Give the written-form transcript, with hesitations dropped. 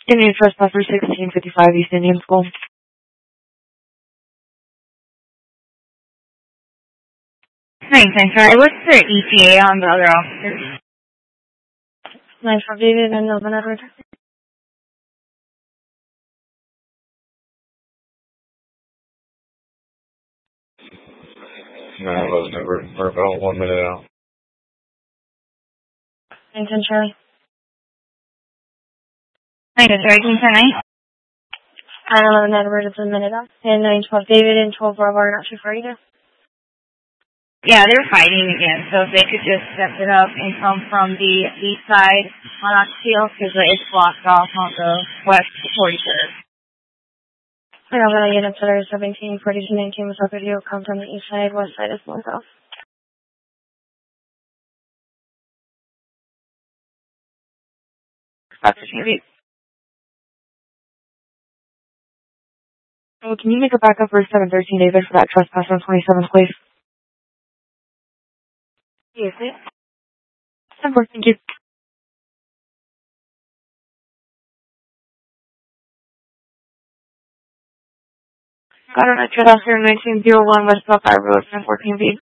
Indian trespasser 1655 East Indian School. Thanks, I'm sorry. What's the ETA on the other officers? 9-12 David and Melvin Edward. No, I wasn't. We're about 1 minute out. 9-10 Charlie. 9-10 Charlie, can you turn 9? 9-11 Edward is a minute out. And 9-12 David and 12 Bravo are not too far either. Yeah, they're fighting again, so if they could just step it up and come from the east side on Oxtail, because it's blocked off on the west 43rd. I know that units that are 17, 42, 19 was up with you. Come from the east side, west side is north off. Dr. Chavy. Oh, can you make a backup for 713 David for that trespass on 27th, please? Yes, please. Simple, thank you. Got an extra after 1901 West South Road, 14B.